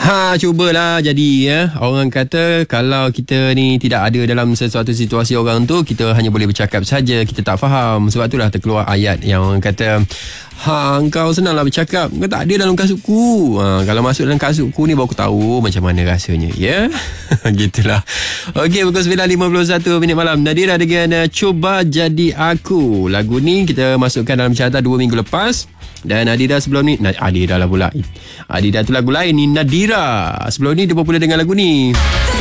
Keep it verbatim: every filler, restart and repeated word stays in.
Ha, cubalah jadi ya. Orang kata kalau kita ni tidak ada dalam sesuatu situasi orang tu, kita hanya boleh bercakap saja, kita tak faham. Sebab itulah terkeluar ayat yang orang kata, ha, engkau senanglah bercakap, kau tak ada dalam kasutku. Ha, kalau masuk dalam kasutku ni baru aku tahu macam mana rasanya, ya. Gitulah. Okey, pukul sembilan lima puluh satu minit malam. Nadira dengan uh, Cuba Jadi Aku. Lagu ni kita masukkan dalam carta dua minggu lepas. Dan Adida sebelum ni, Adida lah pula. Adida tu lagu lain, ni Nadira. Sebelum ni dia popular dengan lagu ni.